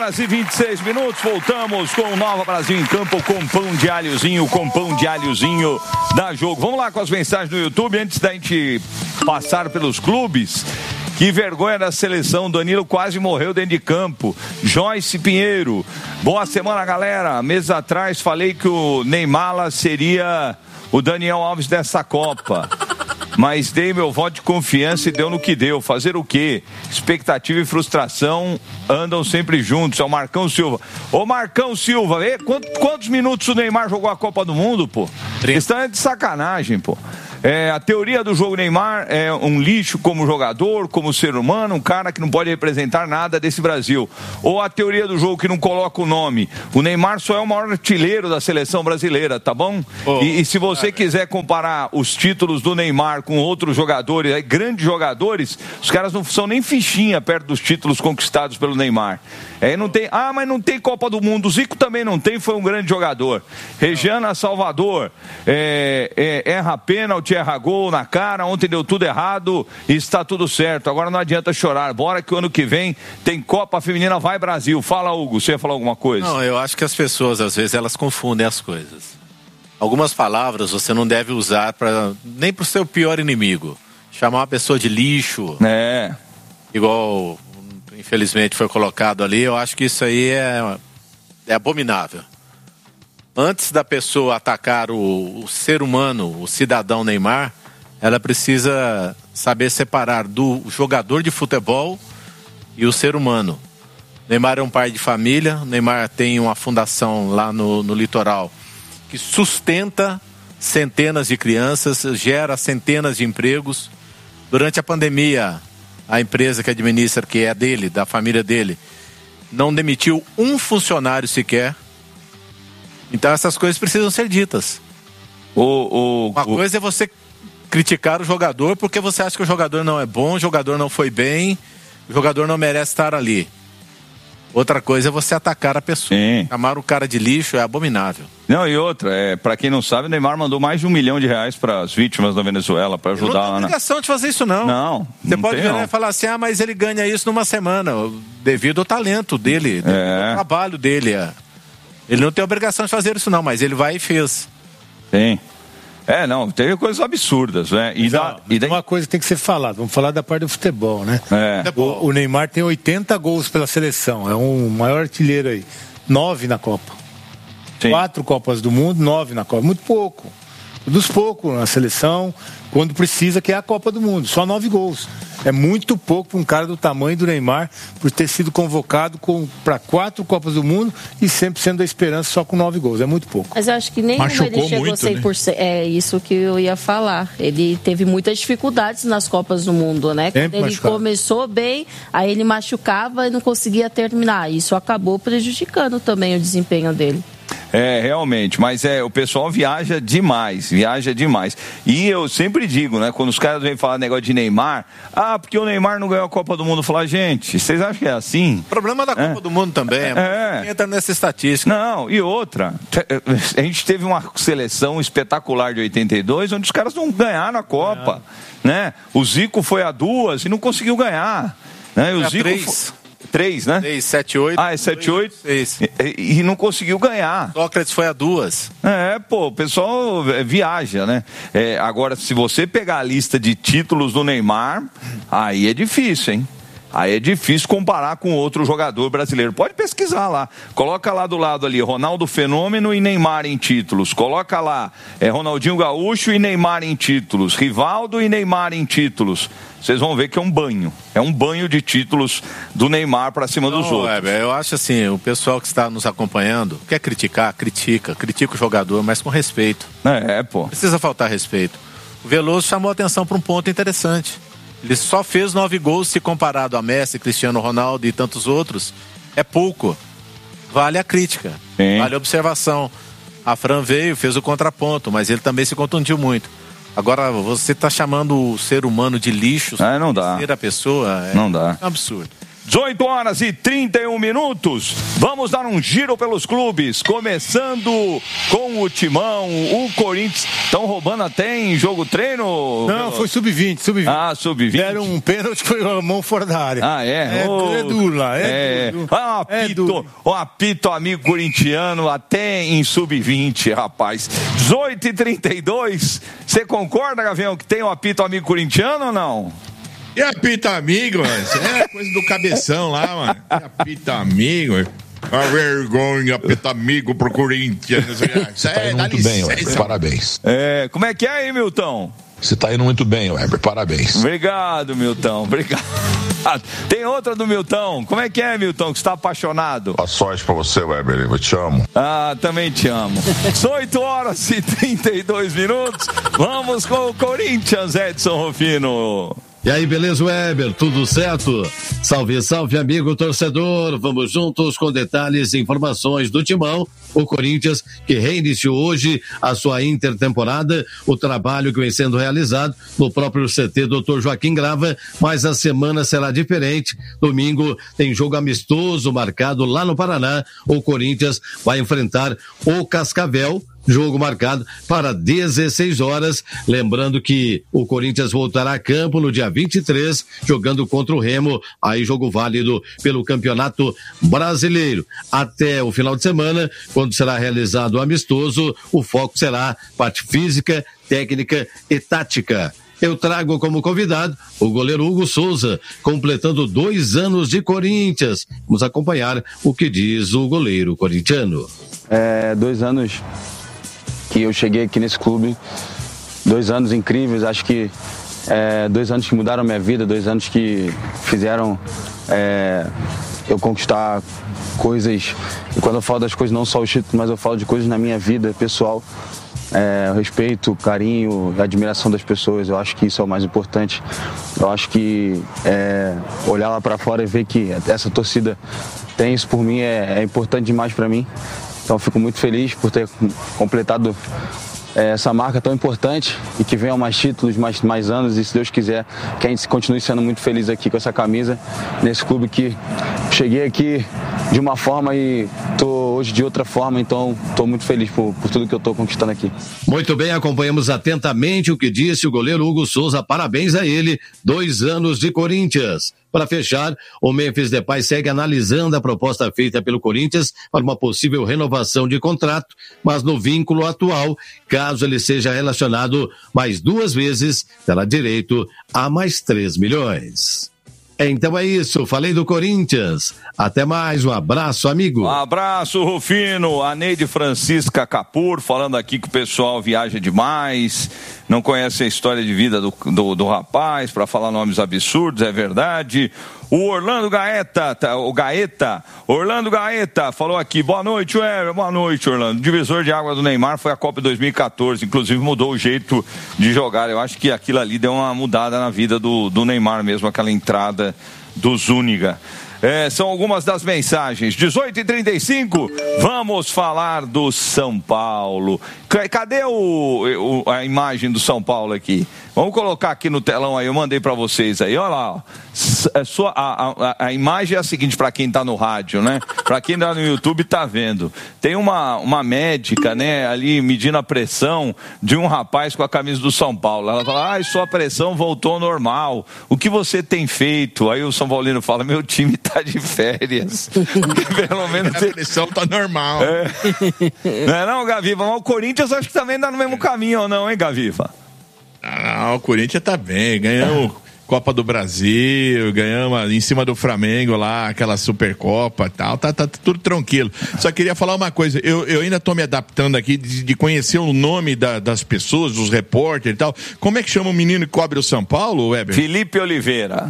horas e 26 minutos, voltamos com o Nova Brasil em Campo, com pão de alhozinho, da Jogo. Vamos lá com as mensagens do YouTube, antes da gente passar pelos clubes. Que vergonha da seleção, Danilo quase morreu dentro de campo. Joyce Pinheiro, boa semana, galera. Meses atrás falei que o Neymar seria o Daniel Alves dessa Copa, mas dei meu voto de confiança e deu no que deu. Fazer o quê? Expectativa e frustração andam sempre juntos. É o Marcão Silva. Ô Marcão Silva, quantos minutos o Neymar jogou a Copa do Mundo, pô? Isso é de sacanagem, pô. A teoria do jogo Neymar é um lixo como jogador, como ser humano, um cara que não pode representar nada desse Brasil. Ou a teoria do jogo que não coloca o nome. O Neymar só é o maior artilheiro da seleção brasileira, tá bom? E se você quiser comparar os títulos do Neymar com outros jogadores, grandes jogadores, os caras não são nem fichinha perto dos títulos conquistados pelo Neymar. Não tem, mas não tem Copa do Mundo. O Zico também não tem, foi um grande jogador. Regiana Salvador, erra pênalti, erra gol na cara, ontem deu tudo errado e está tudo certo. Agora não adianta chorar. Bora que o ano que vem tem Copa Feminina, vai Brasil. Fala, Hugo, você ia falar alguma coisa? Não, eu acho que as pessoas, às vezes, elas confundem as coisas. Algumas palavras você não deve usar nem pro seu pior inimigo. Chamar uma pessoa de lixo. Igual, infelizmente, foi colocado ali. Eu acho que isso aí é abominável. Antes da pessoa atacar o ser humano, o cidadão Neymar, ela precisa saber separar do jogador de futebol e o ser humano. Neymar é um pai de família, Neymar tem uma fundação lá no litoral que sustenta centenas de crianças, gera centenas de empregos. Durante a pandemia, a empresa que administra, que é dele, da família dele, não demitiu um funcionário sequer. Então essas coisas precisam ser ditas. Uma coisa é você criticar o jogador porque você acha que o jogador não é bom, o jogador não foi bem, o jogador não merece estar ali. Outra coisa é você atacar a pessoa. Chamar o cara de lixo é abominável. Não, e outra, pra quem não sabe, o Neymar mandou mais de R$1 milhão para as vítimas da Venezuela, para ajudar lá. Não tem obrigação de fazer isso, não. Não. Você pode vir e falar assim, mas ele ganha isso numa semana, devido ao talento dele, devido ao trabalho dele. Ele não tem obrigação de fazer isso, não, mas ele vai e fez. Tem. Não, teve coisas absurdas, né? Uma coisa tem que ser falada, vamos falar da parte do futebol, né? O Neymar tem 80 gols pela seleção, é um maior artilheiro aí. 9 na Copa. 4 Copas do Mundo, 9 na Copa. Muito pouco. Dos poucos na seleção, quando precisa, que é a Copa do Mundo. Só 9 gols. É muito pouco para um cara do tamanho do Neymar, por ter sido convocado para 4 Copas do Mundo e sempre sendo a esperança só com 9 gols. É muito pouco. Mas eu acho que nenhuma ele chegou a 100%. Né? É isso que eu ia falar. Ele teve muitas dificuldades nas Copas do Mundo, né? Quando ele começou bem, aí ele machucava e não conseguia terminar. Isso acabou prejudicando também o desempenho dele. Realmente, mas o pessoal viaja demais. E eu sempre digo, né, quando os caras vêm falar negócio de Neymar, porque o Neymar não ganhou a Copa do Mundo, eu falo, gente, vocês acham que é assim? O problema da Copa do Mundo também entra nessa estatística. Não, e outra, a gente teve uma seleção espetacular de 82, onde os caras não ganharam a Copa, né? O Zico foi a 2 e não conseguiu ganhar, né? O Zico 3, né? 3, 7, 8. 7, 8. E não conseguiu ganhar. Sócrates foi a 2. O pessoal viaja, né? Agora, se você pegar a lista de títulos do Neymar, aí é difícil, hein? Aí é difícil comparar com outro jogador brasileiro. Pode pesquisar lá. Coloca lá do lado ali, Ronaldo Fenômeno e Neymar em títulos. Coloca lá, Ronaldinho Gaúcho e Neymar em títulos. Rivaldo e Neymar em títulos. Vocês vão ver que é um banho. É um banho de títulos do Neymar para cima dos outros. Eu acho assim, o pessoal que está nos acompanhando, quer criticar, critica o jogador, mas com respeito. Precisa faltar respeito. O Veloso chamou a atenção para um ponto interessante. Ele só fez 9 gols, se comparado a Messi, Cristiano Ronaldo e tantos outros, é pouco. Vale a crítica, vale a observação. A Fran veio, fez o contraponto, mas ele também se contundiu muito. Agora, você está chamando o ser humano de lixo, não dá. Ser a pessoa, não dá. É um absurdo. 18 horas e 31 minutos. Vamos dar um giro pelos clubes, começando com o Timão, o Corinthians. Estão roubando até em jogo treino? Não, foi sub-20. Ah, sub-20. Deram um pênalti, foi a mão fora da área. Ah, é? É duro lá, duro. Um apito amigo corintiano até em sub-20, rapaz. 18h32, você concorda, Gavião, que tem um apito amigo corintiano ou não? E apito amigo, mano? Isso é coisa do cabeção lá, mano. Apito amigo. A vergonha, apito amigo pro Corinthians. Isso tá indo muito bem, Weber. Parabéns. Como é que é aí, Milton? Você tá indo muito bem, Weber. Parabéns. Obrigado, Milton. Obrigado. Tem outra do Milton. Como é que é, Milton, que você está apaixonado? Boa sorte pra você, Weber. Eu te amo. Ah, também te amo. 18 horas e 32 minutos. Vamos com o Corinthians, Edson Rufino. E aí, beleza, Weber? Tudo certo? Salve, salve, amigo torcedor. Vamos juntos com detalhes e informações do Timão. O Corinthians, que reiniciou hoje a sua intertemporada, o trabalho que vem sendo realizado no próprio CT Dr. Joaquim Grava, mas a semana será diferente. Domingo tem jogo amistoso marcado lá no Paraná. O Corinthians vai enfrentar o Cascavel. Jogo marcado para 16 horas. Lembrando que o Corinthians voltará a campo no dia 23, jogando contra o Remo. Aí jogo válido pelo Campeonato Brasileiro. Até o final de semana, quando será realizado o amistoso, o foco será parte física, técnica e tática. Eu trago como convidado o goleiro Hugo Souza, completando 2 anos de Corinthians. Vamos acompanhar o que diz o goleiro corintiano. 2 anos que eu cheguei aqui nesse clube, 2 anos incríveis, acho que 2 anos que mudaram minha vida, 2 anos que fizeram eu conquistar coisas, e quando eu falo das coisas, não só os títulos, mas eu falo de coisas na minha vida pessoal, o respeito, o carinho, a admiração das pessoas. Eu acho que isso é o mais importante. Eu acho que olhar lá para fora e ver que essa torcida tem isso por mim é importante demais para mim. Então, fico muito feliz por ter completado essa marca tão importante e que venham mais títulos, mais anos, e se Deus quiser, que a gente continue sendo muito feliz aqui com essa camisa, nesse clube que cheguei aqui de uma forma e estou hoje de outra forma, então estou muito feliz por tudo que eu estou conquistando aqui. Muito bem, acompanhamos atentamente o que disse o goleiro Hugo Souza, parabéns a ele, 2 anos de Corinthians. Para fechar, o Memphis Depay segue analisando a proposta feita pelo Corinthians para uma possível renovação de contrato, mas no vínculo atual, caso ele seja relacionado mais 2 vezes, terá direito a mais 3 milhões. Então é isso, falei do Corinthians. Até mais, um abraço, amigo. Um abraço, Rufino. A Neide Francisca Capur falando aqui que o pessoal viaja demais, não conhece a história de vida do rapaz, para falar nomes absurdos, é verdade. O Orlando Gaeta, Orlando Gaeta falou aqui, boa noite, boa noite, Orlando. O divisor de água do Neymar foi a Copa 2014, inclusive mudou o jeito de jogar. Eu acho que aquilo ali deu uma mudada na vida do Neymar mesmo, aquela entrada do Zúñiga. São algumas das mensagens. 18h35, vamos falar do São Paulo. Cadê a imagem do São Paulo aqui? Vamos colocar aqui no telão aí, eu mandei para vocês aí, olha lá. A imagem é a seguinte, para quem tá no rádio, né? Para quem tá no YouTube tá vendo. Tem uma médica, né, ali medindo a pressão de um rapaz com a camisa do São Paulo. Ela fala, sua pressão voltou ao normal. O que você tem feito? Aí o São Paulino fala, meu time tá de férias. Pelo menos a pressão tá normal. Não é não, Gaviva? Mas o Corinthians acho que também tá no mesmo caminho ou não, hein, Gaviva? Não, o Corinthians tá bem, ganhamos Copa do Brasil, ganhamos em cima do Flamengo lá, aquela Supercopa e tal, tá tudo tranquilo. Só queria falar uma coisa, eu ainda tô me adaptando aqui de conhecer o nome das pessoas, dos repórteres e tal. Como é que chama o menino que cobre o São Paulo, Weber? Felipe Oliveira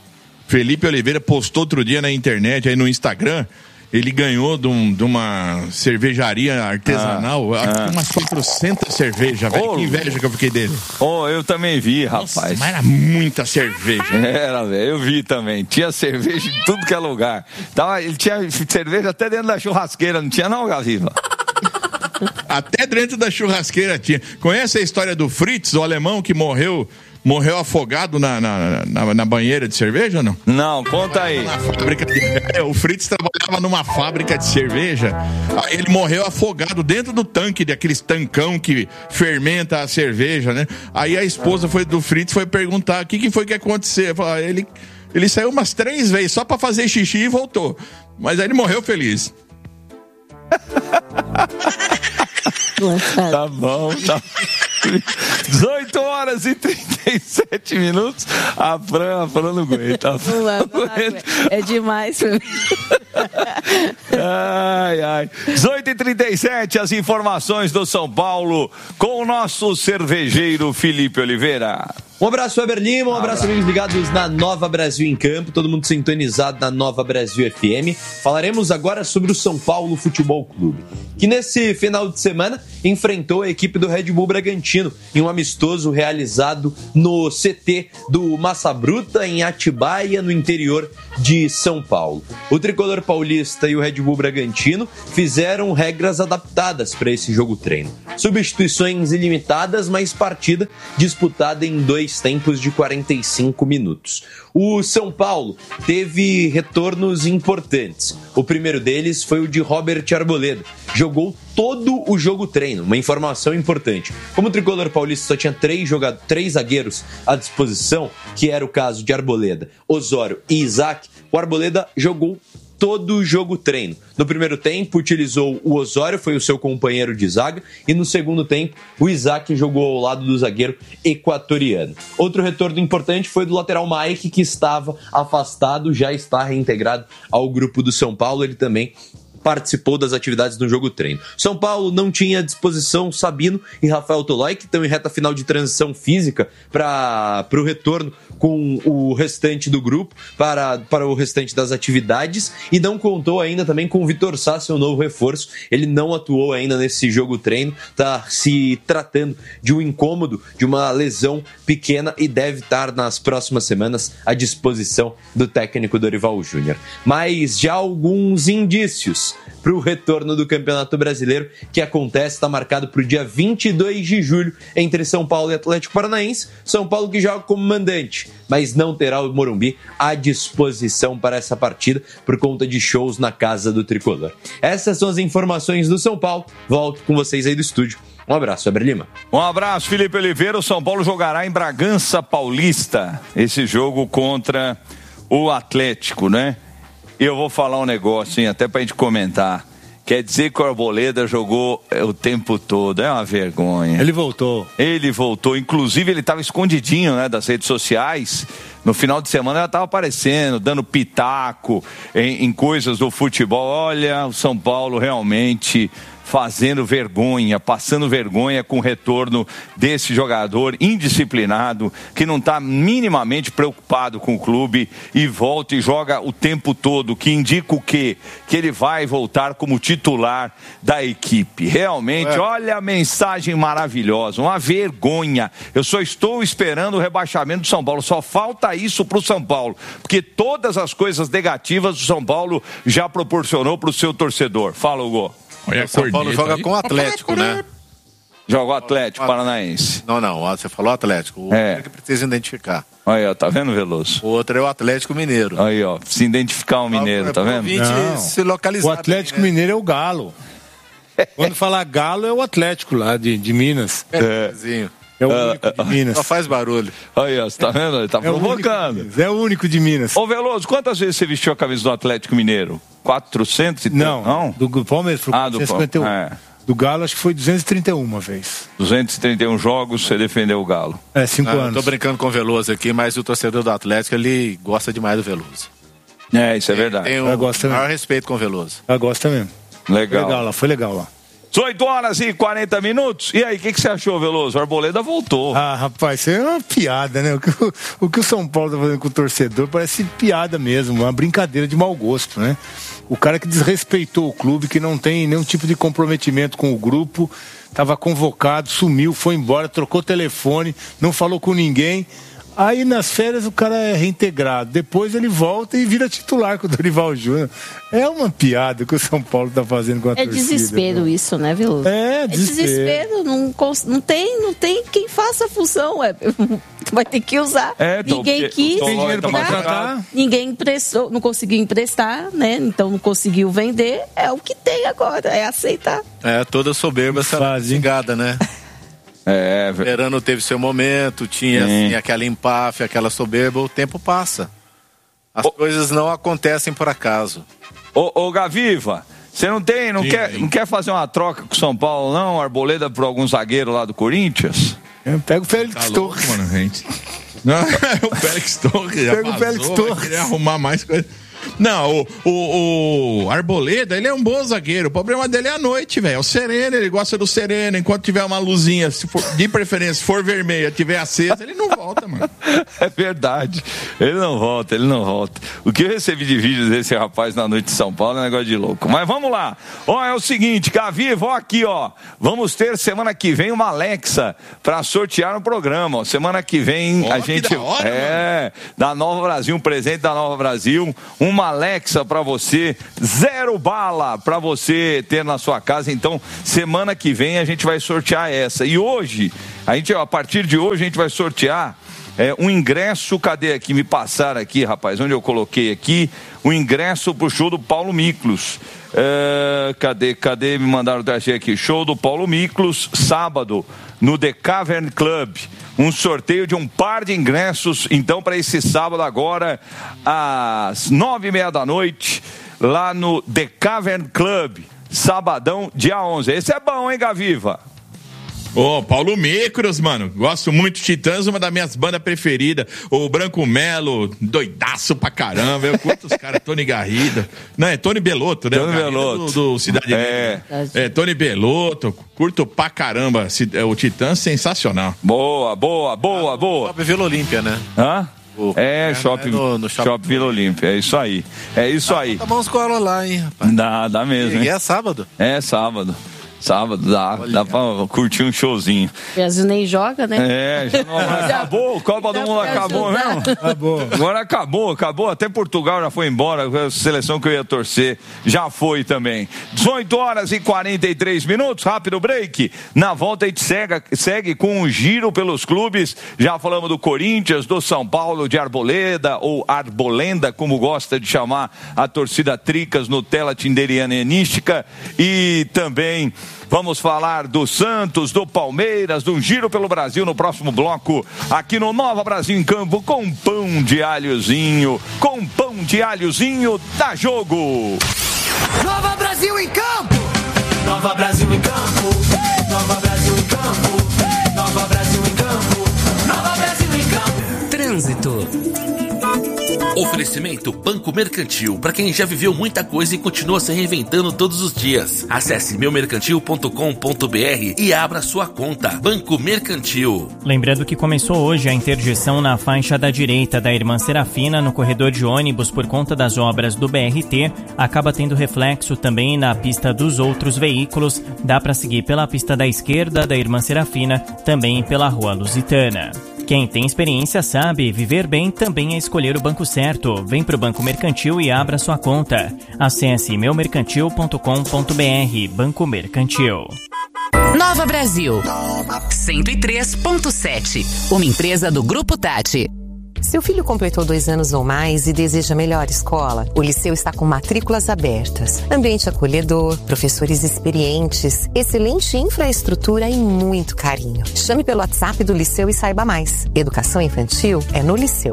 postou outro dia na internet, aí no Instagram. Ele ganhou de uma cervejaria artesanal, acho que umas 400 cervejas, velho. Que inveja que eu fiquei dele. Eu também vi, rapaz. Nossa, mas era muita cerveja. Era, velho, eu vi também. Tinha cerveja em tudo que é lugar. Ele tinha cerveja até dentro da churrasqueira, não tinha não, Gaviva? Até dentro da churrasqueira tinha. Conhece a história do Fritz, o alemão que morreu morreu afogado na banheira de cerveja ou não? Não, conta aí. O Fritz trabalhava numa fábrica de cerveja, aí ele morreu afogado dentro do tanque, daqueles tancão que fermenta a cerveja, né? Aí a esposa do Fritz foi perguntar o que foi que aconteceu. Ele saiu umas 3 vezes só pra fazer xixi e voltou. Mas aí ele morreu feliz. Tá bom, tá. 18 horas e 37 minutos. A Fran não aguenta. É demais pra mim. Ai. 18h37, as informações do São Paulo com o nosso cervejeiro Felipe Oliveira. Um abraço, Weber Lima, um abraço, amigos ligados na Nova Brasil em Campo, todo mundo sintonizado na Nova Brasil FM. Falaremos agora sobre o São Paulo Futebol Clube, que nesse final de semana enfrentou a equipe do Red Bull Bragantino em um amistoso realizado no CT do Massa Bruta, em Atibaia, no interior de São Paulo. O tricolor paulista e o Red Bull Bragantino fizeram regras adaptadas para esse jogo-treino. Substituições ilimitadas, mas partida disputada em 2 tempos de 45 minutos. O São Paulo teve retornos importantes. O primeiro deles foi o de Robert Arboleda. Jogou todo o jogo-treino. Uma informação importante. Como o tricolor paulista só tinha 3 zagueiros à disposição, que era o caso de Arboleda, Osório e Isaac, o Arboleda jogou todo o jogo-treino. No primeiro tempo, utilizou o Osório, foi o seu companheiro de zaga, e no segundo tempo, o Isaac jogou ao lado do zagueiro equatoriano. Outro retorno importante foi do lateral Mike, que estava afastado, já está reintegrado ao grupo do São Paulo. Ele também participou das atividades do jogo-treino. São Paulo não tinha à disposição Sabino e Rafael Tolói, que estão em reta final de transição física para o retorno com o restante do grupo, para o restante das atividades, e não contou ainda também com o Vitor Sá, seu novo reforço. Ele não atuou ainda nesse jogo-treino, está se tratando de um incômodo, de uma lesão pequena, e deve estar nas próximas semanas à disposição do técnico Dorival Júnior. Mas já alguns indícios para o retorno do Campeonato Brasileiro, que acontece, está marcado para o dia 22 de julho, entre São Paulo e Atlético Paranaense. São Paulo que joga como mandante, mas não terá o Morumbi à disposição para essa partida, por conta de shows na casa do tricolor. Essas são as informações do São Paulo. Volto com vocês aí do estúdio. Um abraço, Weber Lima. Um abraço, Felipe Oliveira. O São Paulo jogará em Bragança Paulista, esse jogo contra o Atlético, né? E eu vou falar um negócio, hein, até pra gente comentar. Quer dizer que o Arboleda jogou o tempo todo. É uma vergonha. Ele voltou. Inclusive, ele estava escondidinho, né, das redes sociais. No final de semana, ela estava aparecendo, dando pitaco em coisas do futebol. Olha, o São Paulo realmente fazendo vergonha, passando vergonha com o retorno desse jogador indisciplinado, que não está minimamente preocupado com o clube e volta e joga o tempo todo, que indica o quê? Que ele vai voltar como titular da equipe. Realmente, olha a mensagem maravilhosa, uma vergonha. Eu só estou esperando o rebaixamento do São Paulo, só falta isso para o São Paulo, porque todas as coisas negativas do São Paulo já proporcionou para o seu torcedor. Fala, Hugo. O São Paulo joga com o Atlético, né? Joga o Atlético Paranaense. Não, você falou Atlético. O outro é que precisa identificar. Aí, ó, tá vendo, Veloso? O outro é o Atlético Mineiro. Aí, ó, se identificar o Mineiro, tá vendo? Se localizar. O Atlético bem, né? Mineiro é o Galo. Quando falar Galo, é o Atlético lá de Minas. É o único de Minas. Só faz barulho. Aí, ó, você tá vendo? Ele tá provocando. É o único de Minas. Ô, Veloso, quantas vezes você vestiu a camisa do Atlético Mineiro? 400 e não? Do Palmeiras foi 451. Do Galo, acho que foi 231 vezes. 231 jogos, você defendeu o Galo. 5 anos. Eu tô brincando com o Veloso aqui, mas o torcedor do Atlético, ele gosta demais do Veloso. Isso é verdade. Tem o maior respeito com o Veloso. Eu gosto mesmo. Legal. Foi legal lá. 18 horas e 40 minutos. E aí, o que você achou, Veloso? O Arboleda voltou. Rapaz, isso é uma piada, né? O que o São Paulo tá fazendo com o torcedor parece piada mesmo, uma brincadeira de mau gosto, né? O cara que desrespeitou o clube, que não tem nenhum tipo de comprometimento com o grupo, estava convocado, sumiu, foi embora, trocou telefone, não falou com ninguém. Aí nas férias o cara é reintegrado. Depois ele volta e vira titular com o Dorival Júnior. É uma piada que o São Paulo tá fazendo com a torcida. É desespero isso, né, Veloso? É desespero. Não tem quem faça a função, vai ter que usar. Ninguém quis, ninguém emprestou, não conseguiu emprestar, né? Então não conseguiu vender. É o que tem agora, é aceitar. Toda soberba essa cingada, né? Verano teve seu momento, tinha assim, aquela empáfia, aquela soberba, o tempo passa. As coisas não acontecem por acaso. Ô Gaviva, você não quer fazer uma troca com o São Paulo, não? Arboleda por algum zagueiro lá do Corinthians? Pega o Félix Torres. Mano, gente. Não, o Félix Torres já pega o Félix Torres. Queria arrumar mais coisa. Não, o Arboleda, ele é um bom zagueiro. O problema dele é a noite, velho. É o sereno, ele gosta do sereno. Enquanto tiver uma luzinha, se for, de preferência, se for vermelha, tiver acesa, ele não volta, mano. É verdade. Ele não volta. O que eu recebi de vídeos desse rapaz na noite de São Paulo é um negócio de louco. Mas vamos lá. É o seguinte, Gaviva, aqui, vamos ter semana que vem uma Alexa pra sortear no programa. Semana que vem a gente... Que da hora, da Nova Brasil, um presente da Nova Brasil, uma Alexa pra você, 0 bala pra você ter na sua casa. Então, semana que vem a gente vai sortear essa. E hoje, a partir de hoje, a gente vai sortear um ingresso. Cadê aqui? Me passaram aqui, rapaz, onde eu coloquei aqui, o ingresso pro show do Paulo Miklos. Cadê? Me mandaram trazer aqui. Show do Paulo Miklos, sábado, no The Cavern Club. Um sorteio de um par de ingressos, então, para esse sábado agora, às 9h30 da noite, lá no The Cavern Club, sabadão, dia 11. Esse é bom, hein, Gaviva? Paulo Miklos, mano. Gosto muito. Titãs, uma das minhas bandas preferidas. O Branco Melo, doidaço pra caramba. Eu curto os caras, Tony Garrido. Não, é Tony Belotto, né? Tony Belotto. Do Cidade Negra. Tony Belotto. Curto pra caramba. O Titãs, sensacional. Boa. Shopping Vila Olímpia, né? Hã? Shopping Vila Olímpia. É isso aí. Tá bom escola lá, hein, rapaz? Dá mesmo, hein? E é sábado? É sábado. Dá pra curtir um showzinho. O Brasil nem joga, né? Acabou, o Copa do Mundo acabou mesmo? Acabou. Agora acabou, até Portugal já foi embora, a seleção que eu ia torcer já foi também. 18h43, rápido break. Na volta a gente segue com um giro pelos clubes, já falamos do Corinthians, do São Paulo, de Arboleda, ou Arbolenda, como gosta de chamar a torcida Tricas, Nutella Tinderianística, e também... Vamos falar do Santos, do Palmeiras, do Giro pelo Brasil no próximo bloco, aqui no Nova Brasil em Campo, com pão de alhozinho, dá jogo. Nova Brasil em Campo! Nova Brasil em Campo! Nova Brasil em Campo! Nova Brasil em Campo! Nova Brasil em Campo! Trânsito. Oferecimento Banco Mercantil, para quem já viveu muita coisa e continua se reinventando todos os dias. Acesse meumercantil.com.br e abra sua conta. Banco Mercantil. Lembrando que começou hoje a interdição na faixa da direita da Irmã Serafina no corredor de ônibus por conta das obras do BRT. Acaba tendo reflexo também na pista dos outros veículos. Dá para seguir pela pista da esquerda da Irmã Serafina, também pela Rua Lusitana. Quem tem experiência sabe, viver bem também é escolher o banco certo. Vem pro Banco Mercantil e abra sua conta. Acesse meumercantil.com.br. Banco Mercantil. Nova Brasil 103.7, uma empresa do Grupo Tati. Seu filho completou 2 anos ou mais e deseja melhor escola? O Liceu está com matrículas abertas, ambiente acolhedor, professores experientes, excelente infraestrutura e muito carinho. Chame pelo WhatsApp do Liceu e saiba mais. Educação infantil é no Liceu.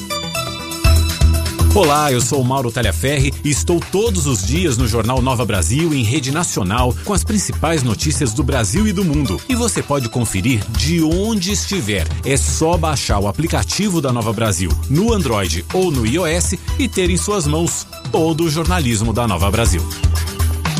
Olá, eu sou o Mauro Talhaferri e estou todos os dias no Jornal Nova Brasil em rede nacional com as principais notícias do Brasil e do mundo. E você pode conferir de onde estiver. É só baixar o aplicativo da Nova Brasil no Android ou no iOS e ter em suas mãos todo o jornalismo da Nova Brasil.